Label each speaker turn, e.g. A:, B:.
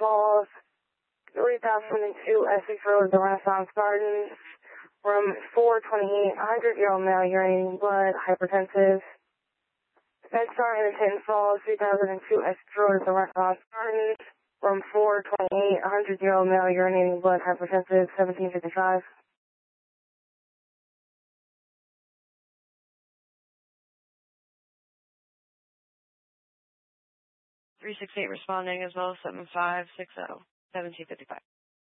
A: Falls, 3002 Essex Road, the Renaissance Gardens, room 428, 100-year-old male, urinating blood, hypertensive. MedStar in the Tin Falls, 3002 Essex Road, the Renaissance Gardens, room 428, 100-year-old male, urinating blood, hypertensive, 1755.
B: 368 responding as well, 7560, 1755.